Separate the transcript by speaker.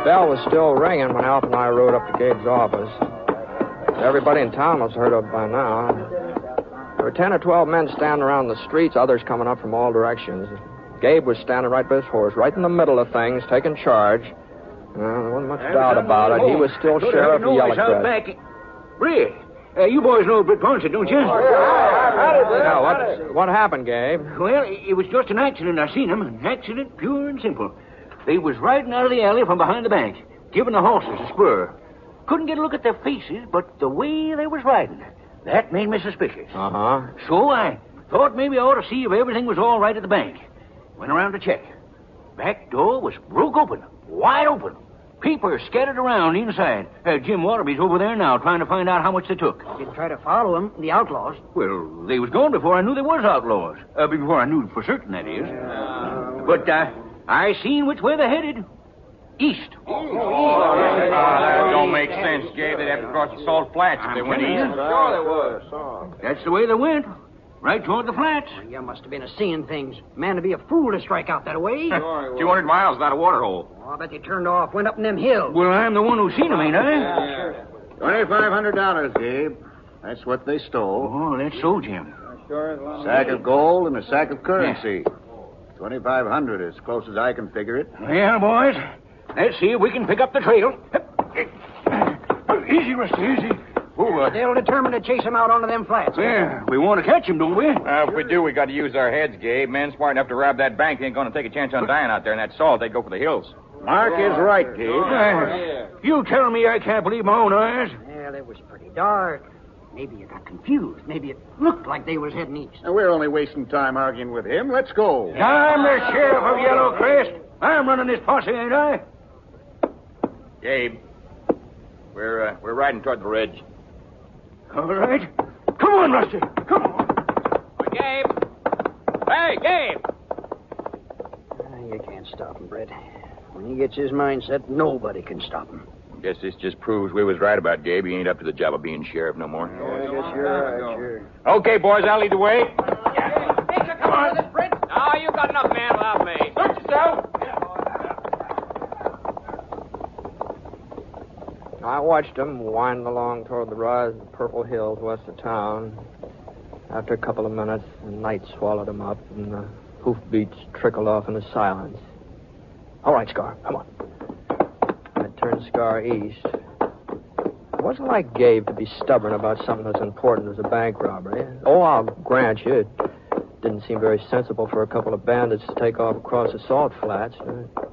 Speaker 1: bell was still ringing when Alf and I rode up to Gabe's office. Everybody in town must have heard of it by now. There were 10 or 12 men standing around the streets, others coming up from all directions. Gabe was standing right by his horse, right in the middle of things, taking charge. There wasn't much doubt about it. He was still sheriff of Yellowcrest.
Speaker 2: Red, you boys know Britt Ponset, don't you?
Speaker 1: Yeah, what happened, Gabe?
Speaker 2: Well, it was just an accident. I seen him. An accident, pure and simple. They was riding out of the alley from behind the bank, giving the horses a spur. Couldn't get a look at their faces, but the way they was riding, that made me suspicious.
Speaker 1: Uh-huh.
Speaker 2: So I thought maybe I ought to see if everything was all right at the bank. Went around to check. Back door was broke open, wide open. People scattered around inside. Jim Waterby's over there now trying to find out how much they took.
Speaker 3: Didn't try to follow them, the outlaws.
Speaker 2: Well, they was gone before I knew they was outlaws. Before I knew for certain, that is. But I seen which way they headed. East.
Speaker 4: That don't make sense, Gabe. They'd have to cross the Salt Flats if they went east.
Speaker 1: Sure they was.
Speaker 2: That's the way they went. Right toward the flats.
Speaker 3: You must have been seeing things. Man, to be a fool to strike out that way.
Speaker 4: 200 miles without a water hole.
Speaker 3: I bet they turned off, went up in them hills.
Speaker 2: Well, I'm the one who seen them, ain't I?
Speaker 5: $2,500, Gabe. That's what they stole.
Speaker 2: Oh, that's so, Jim.
Speaker 5: A sack of gold and a sack of currency. 2,500 as close as I can figure it.
Speaker 2: Well, boys, let's see if we can pick up the trail. Easy, Rusty, easy.
Speaker 3: They'll determine to chase them out onto them flats.
Speaker 2: Yeah, we want to catch them, don't we?
Speaker 4: If we do, we got to use our heads, Gabe. Men smart enough to rob that bank ain't going to take a chance on dying out there in that salt. They'd go for the hills.
Speaker 5: Mark is right, Gabe.
Speaker 2: You tell me I can't believe my own eyes.
Speaker 3: Well, it was pretty dark. Maybe you got confused. Maybe it looked like they was heading east.
Speaker 5: Now, we're only wasting time arguing with him. Let's go.
Speaker 2: I'm the sheriff of Yellowcrest. I'm running this posse, ain't I?
Speaker 4: Gabe, we're riding toward the ridge.
Speaker 2: All right. Come on, Rusty. Come on.
Speaker 4: Gabe! Hey, Gabe!
Speaker 3: You can't stop him, Brett. When he gets his mind set, nobody can stop him.
Speaker 4: Guess this just proves we was right about Gabe. He ain't up to the job of being sheriff no more.
Speaker 3: I guess you're right, sure.
Speaker 4: Okay, boys, I'll lead the way.
Speaker 3: Come on, this Brett.
Speaker 4: No, you got enough man without me. Search yourself.
Speaker 1: I watched them winding along toward the rise of the Purple Hills west of town. After a couple of minutes, the night swallowed them up, and the hoofbeats trickled off into silence. All right, Scar, come on. I turned Scar east. It wasn't like Gabe to be stubborn about something as important as a bank robbery. Oh, I'll grant you, it didn't seem very sensible for a couple of bandits to take off across the salt flats.